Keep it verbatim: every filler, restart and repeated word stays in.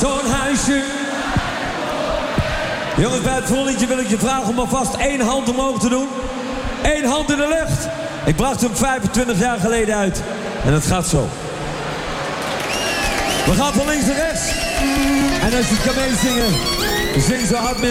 zo'n huisje. Jongens, bij het volliedje wil ik je vragen om alvast één hand omhoog te doen. Eén hand in de lucht. Ik bracht hem vijfentwintig jaar geleden uit. En het gaat zo. We gaan van links naar rechts. En als je het kan meezingen, zing zo hard